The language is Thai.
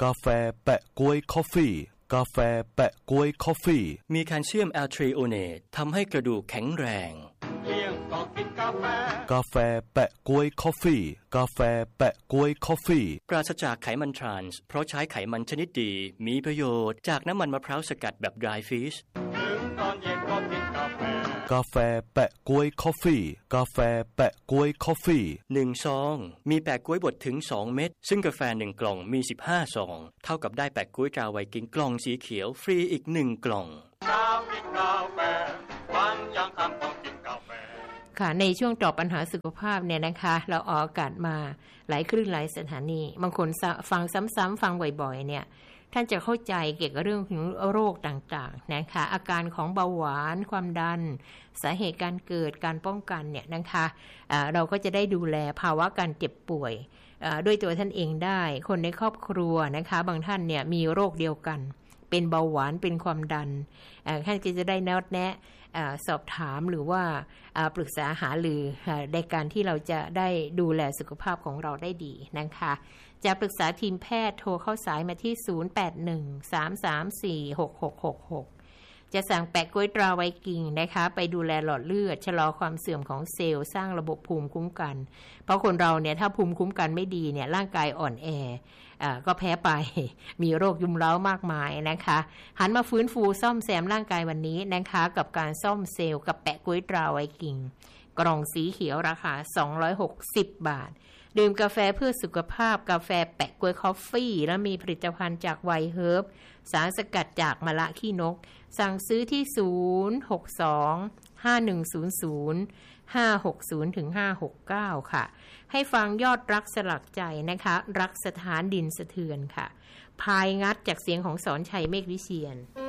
กาแฟแปะก๊วยคอฟฟี่กาแฟแปะก๊วยคอฟฟี่มีแคลเซียมแอลทริโอเนตทำให้กระดูกแข็งแรงเลี้ยงก็กินกาแฟกาแฟแปะก๊วยคอฟฟี่กาแฟแปะก๊วยคอฟฟี่ปราศจากไขมันทรานส์เพราะใช้ไขมันชนิดดีมีประโยชน์จากน้ำมันมะพร้าวสกัดแบบ dry fish ถึงตอนเย็นก็กินกาแฟกาแฟแปะก๊วยคอฟฟี่กาแฟแปะก๊วยคอฟฟี่ 1ซองมีแปะก๊วยบดถึง2เม็ดซึ่งกาแฟ1กล่องมี15ซองเท่ากับได้แปะก๊วยตราไวกิ้งกล่องสีเขียวฟรีอีก1กล่องเช้ากินกาแฟวันยังค่ำต้องกินกาแฟค่ะในช่วงตอบปัญหาสุขภาพเนี่ยนะคะเราออกอากาศมาหลายคลื่นหลายสถานีบางคนฟังซ้ำๆฟังบ่อยๆเนี่ยท่านจะเข้าใจเกี่ยวกับเรื่องของโรคต่างๆนะคะอาการของเบาหวานความดันสาเหตุการเกิดการป้องกันเนี่ยนะคะเราก็จะได้ดูแลภาวะการเจ็บป่วยด้วยตัวท่านเองได้คนในครอบครัวนะคะบางท่านเนี่ยมีโรคเดียวกันเป็นเบาหวานเป็นความดันท่านก็จะได้แนะสอบถามหรือว่าปรึกษาหารือในการที่เราจะได้ดูแลสุขภาพของเราได้ดีนะคะจะปรึกษาทีมแพทย์โทรเข้าสายมาที่0813346666จะสั่งแปะกล้วยตราไวกิ้งนะคะไปดูแลหลอดเลือดชะลอความเสื่อมของเซลล์สร้างระบบภูมิคุ้มกันเพราะคนเราเนี่ยถ้าภูมิคุ้มกันไม่ดีเนี่ยร่างกายอ่อนแอก็แพ้ไปมีโรคยุมเร้ามากมายนะคะหันมาฟื้นฟูซ่อมแซมร่างกายวันนี้นะคะกับการซ่อมเซลล์กับแปะกล้วยตราไวกิ้งกล่องสีเขียวราคา260 บาทดื่มกาแฟเพื่อสุขภาพกาแฟแปะกล้วยคอฟฟี่และมีผลิตภัณฑ์จากไวเฮิร์บสารสกัดจากมะละขี้นกสั่งซื้อที่062-510-560-569 ค่ะให้ฟังยอดรักสลักใจนะคะรักสถานดินสะเทือนค่ะพายงัดจากเสียงของสอนชัยเมฆวิเชียร